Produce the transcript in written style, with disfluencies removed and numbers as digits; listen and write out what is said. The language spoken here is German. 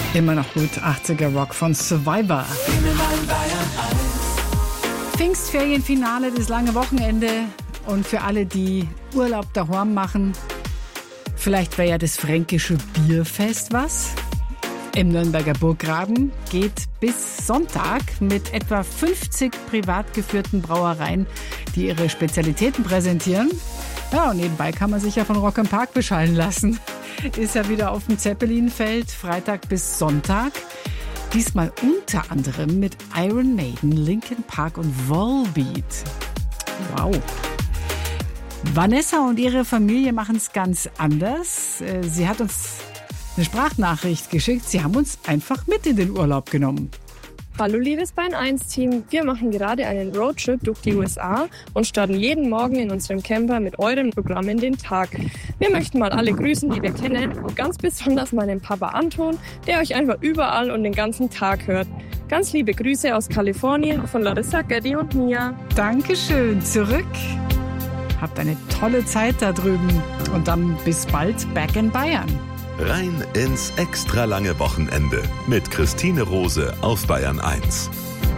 Immer noch gut, 80er Rock von Survivor. Pfingstferienfinale, das lange Wochenende. Und für alle, die Urlaub daheim machen, vielleicht wäre ja das fränkische Bierfest was. Im Nürnberger Burggraben geht bis Sonntag mit etwa 50 privat geführten Brauereien, die ihre Spezialitäten präsentieren. Ja, und nebenbei kann man sich ja von Rock im Park beschallen lassen. Ist ja wieder auf dem Zeppelinfeld, Freitag bis Sonntag. Diesmal unter anderem mit Iron Maiden, Linkin Park und Volbeat. Wow. Vanessa und ihre Familie machen es ganz anders. Sie hat uns eine Sprachnachricht geschickt. Sie haben uns einfach mit in den Urlaub genommen. Hallo liebes Bayern 1 Team, wir machen gerade einen Roadtrip durch die USA und starten jeden Morgen in unserem Camper mit eurem Programm in den Tag. Wir möchten mal alle grüßen, die wir kennen und ganz besonders meinen Papa Anton, der euch einfach überall und den ganzen Tag hört. Ganz liebe Grüße aus Kalifornien von Larissa, Geddy und Mia. Dankeschön, zurück. Habt eine tolle Zeit da drüben und dann bis bald back in Bayern. Rein ins extra lange Wochenende mit Christine Rose auf Bayern 1.